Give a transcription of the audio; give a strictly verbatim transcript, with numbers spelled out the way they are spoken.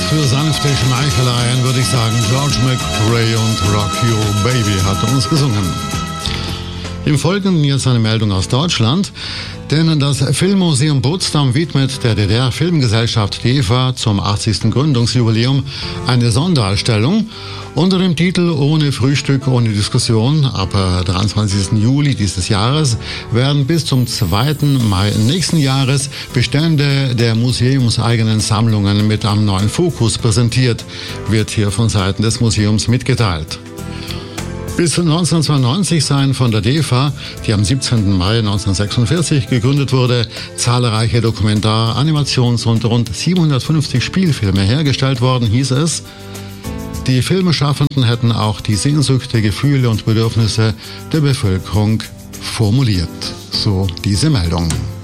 für sanfte Schmeicheleien würde ich sagen, George McRae und Rock Your Baby hat uns gesungen. Im Folgenden jetzt eine Meldung aus Deutschland, denn das Filmmuseum Potsdam widmet der D D R-Filmgesellschaft D E F A zum achtzigsten Gründungsjubiläum eine Sonderausstellung unter dem Titel Ohne Frühstück, ohne Diskussion. Ab dreiundzwanzigsten Juli dieses Jahres werden bis zum zweiten Mai nächsten Jahres Bestände der museumseigenen Sammlungen mit einem neuen Fokus präsentiert, wird hier von Seiten des Museums mitgeteilt. Bis neunzehnhundertzweiundneunzig seien von der D E F A, die am siebzehnten Mai neunzehnhundertsechsundvierzig gegründet wurde, zahlreiche Dokumentar-, Animations- und rund siebenhundertfünfzig Spielfilme hergestellt worden, hieß es. Die Filmeschaffenden hätten auch die Sehnsüchte, Gefühle und Bedürfnisse der Bevölkerung formuliert. So diese Meldung.